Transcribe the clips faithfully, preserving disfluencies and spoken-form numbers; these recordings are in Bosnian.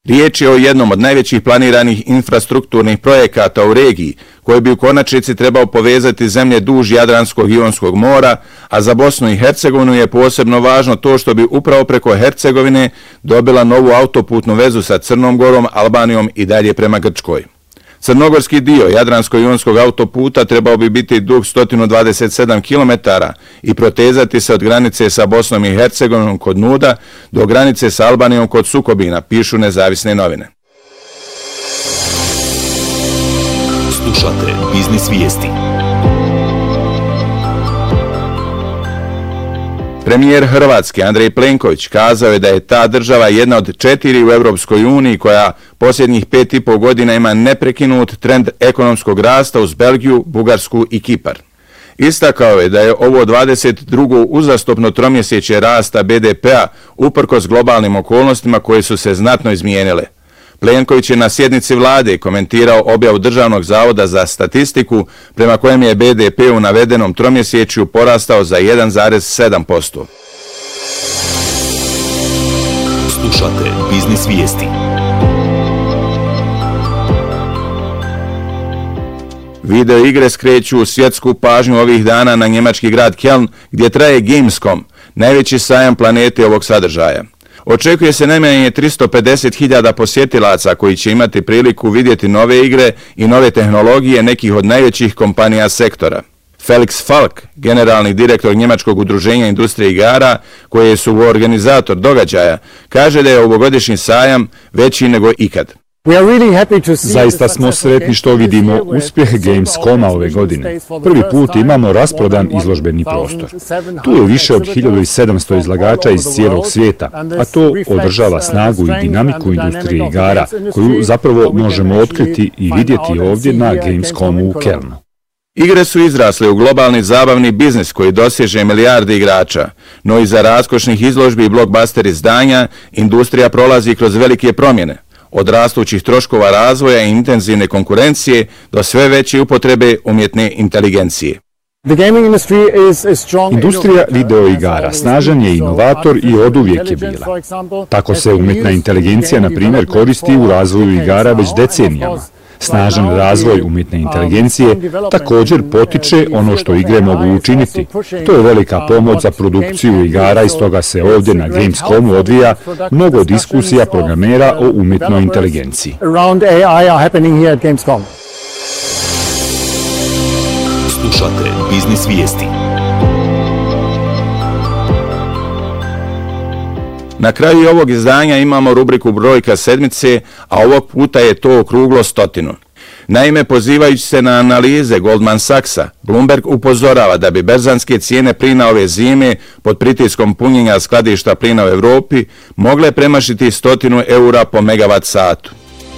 Riječ je o jednom od najvećih planiranih infrastrukturnih projekata u regiji, koji bi u konačnici trebao povezati zemlje duž Jadranskog i Ionskog mora, a za Bosnu i Hercegovinu je posebno važno to što bi upravo preko Hercegovine dobila novu autoputnu vezu sa Crnom Gorom, Albanijom i dalje prema Grčkoj. Crnogorski dio Jadransko-Ionskog autoputa trebao bi biti dug sto dvadeset sedam kilometara i protezati se od granice sa Bosnom i Hercegovinom kod Nuda do granice sa Albanijom kod Sukobina, pišu nezavisne novine. Slušate Biznis vijesti. Premijer Hrvatske Andrej Plenković kazao je da je ta država jedna od četiri u Europskoj uniji koja posljednjih pet i pol godina ima neprekinut trend ekonomskog rasta uz Belgiju, Bugarsku i Kipar. Istakao je da je ovo dvadeset drugo uzastopno tromjesečje rasta be de pea uprkos globalnim okolnostima koje su se znatno izmijenile. Plenković je na sjednici vlade komentirao objavu Državnog zavoda za statistiku prema kojem je be de pe u navedenom tromjesečju porastao za jedan zarez sedam posto. Slušate Biznis vijesti. Video igre skreću svjetsku pažnju ovih dana na njemački grad Keln gdje traje Gamescom, najveći sajam planete ovog sadržaja. Očekuje se najmanje tristo pedeset hiljada posjetilaca koji će imati priliku vidjeti nove igre i nove tehnologije nekih od najvećih kompanija sektora. Felix Falk, generalni direktor njemačkog udruženja industrije igara, koji su organizator događaja, kaže da je ovogodišnji sajam veći nego ikad. Zaista smo sretni što vidimo uspjeh Gamescoma ove godine. Prvi put imamo rasprodan izložbeni prostor. Tu je više od hiljadu sedamsto izlagača iz cijelog svijeta, a to održava snagu i dinamiku industrije igara, koju zapravo možemo otkriti i vidjeti ovdje na Gamescomu u Kelnu. Igre su izrasle u globalni zabavni biznis koji doseže milijarde igrača, no iza raskošnih izložbi i blockbuster izdanja industrija prolazi kroz velike promjene. Od rastućih troškova razvoja i intenzivne konkurencije do sve veće upotrebe umjetne inteligencije. Industrija videoigara snažan je inovator i oduvijek je bila. Tako se umjetna inteligencija, na primjer, koristi u razvoju igara već decenijama. Snažan razvoj umjetne inteligencije također potiče ono što igre mogu učiniti. To je velika pomoć za produkciju igara i stoga se ovdje na Gamescomu odvija mnogo diskusija programera o umjetnoj inteligenciji. Slušate Biznis vijesti. Na kraju ovog izdanja imamo rubriku Brojka sedmice, a ovog puta je to okruglo stotinu. Naime, pozivajući se na analize Goldman Sachsa, Bloomberg upozorava da bi berzanske cijene plina ove zime pod pritiskom punjenja skladišta plina u Europi mogle premašiti stotinu eura po megavat satu.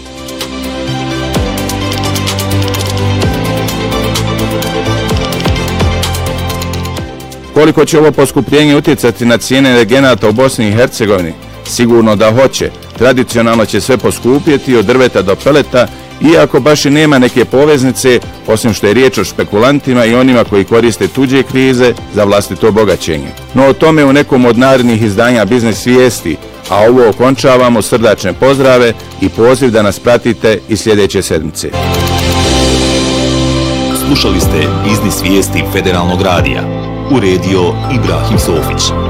Koliko će ovo poskupljenje utjecati na cijene energenata u Bosni i Hercegovini? Sigurno da hoće. Tradicionalno će sve poskupjeti od drveta do peleta, iako baš i nema neke poveznice, osim što je riječ o špekulantima i onima koji koriste tuđe krize za vlastito bogaćenje. No o tome u nekom od narednih izdanja Biznis vijesti, a ovo okončavamo srdačne pozdrave i poziv da nas pratite i sljedeće sedmice. Slušali ste Biznis vijesti Federalnog radija. Uredio Ibrahim Sofić.